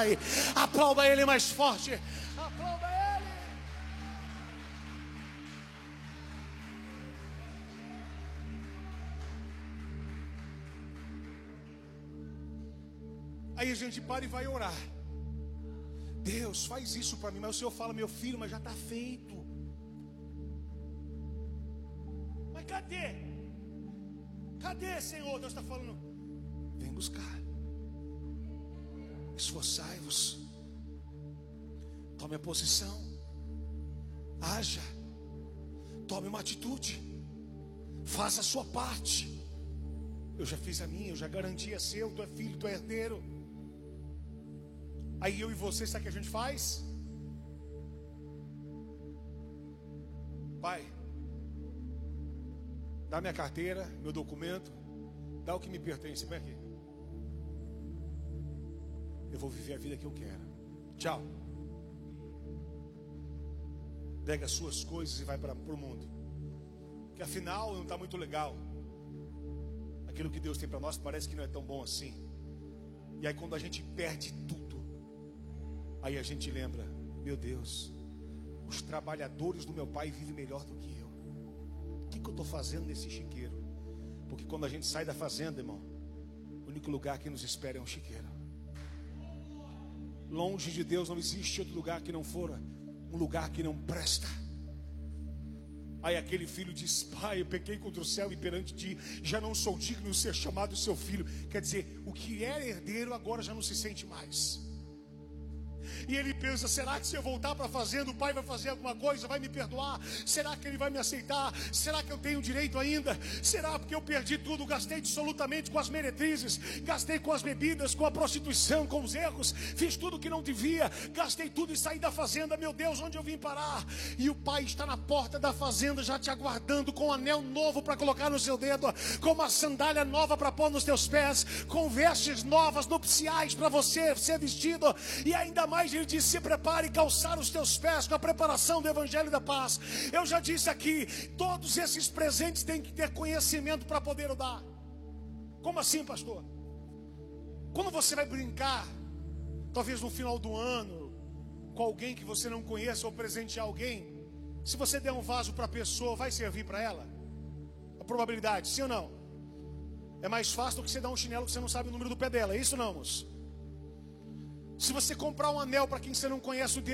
Pai. Aplauda Ele mais forte. Aplauda Ele. Aí a gente para e vai orar. Deus, faz isso para mim. Mas o Senhor fala, meu filho, mas já está feito. Mas cadê? Cadê, Senhor? Deus está falando, vem buscar. Esforçai-vos. Tome a posição. Haja. Tome uma atitude. Faça a sua parte. Eu já fiz a minha, eu já garanti a seu. Tu é filho, tu é herdeiro. Aí eu e você, sabe o que a gente faz? Pai, dá minha carteira, meu documento, dá o que me pertence, vem aqui. Eu vou viver a vida que eu quero. Tchau. Pega as suas coisas e vai para o mundo. Que afinal não está muito legal. Aquilo que Deus tem para nós parece que não é tão bom assim. E aí quando a gente perde tudo, aí a gente lembra, meu Deus, os trabalhadores do meu pai vivem melhor do que eu. O que eu estou fazendo nesse chiqueiro? Porque quando a gente sai da fazenda, irmão, o único lugar que nos espera é um chiqueiro. Longe de Deus não existe outro lugar que não fora um lugar que não presta. Aí aquele filho diz, pai, eu pequei contra o céu e perante ti, já não sou digno de ser chamado seu filho. Quer dizer, o que era herdeiro agora já não se sente mais. E ele pensa, será que se eu voltar para a fazenda, o pai vai fazer alguma coisa, vai me perdoar? Será que ele vai me aceitar? Será que eu tenho direito ainda? Será porque eu perdi tudo, gastei absolutamente com as meretrizes, gastei com as bebidas, com a prostituição, com os erros, fiz tudo que não devia, gastei tudo e saí da fazenda, meu Deus, onde eu vim parar? E o pai está na porta da fazenda já te aguardando, com um anel novo para colocar no seu dedo, com uma sandália nova para pôr nos teus pés, com vestes novas, nupciais para você ser vestido, e ainda mais ele diz, se prepare e calçar os teus pés com a preparação do Evangelho da Paz. Eu já disse aqui, todos esses presentes têm que ter conhecimento para poder o dar. Como assim, pastor? Quando você vai brincar, talvez no final do ano, com alguém que você não conheça ou presentear alguém, se você der um vaso para a pessoa, vai servir para ela? A probabilidade, sim ou não? É mais fácil do que você dar um chinelo que você não sabe o número do pé dela, é isso não, moço? Se você comprar um anel para quem você não conhece o dedo,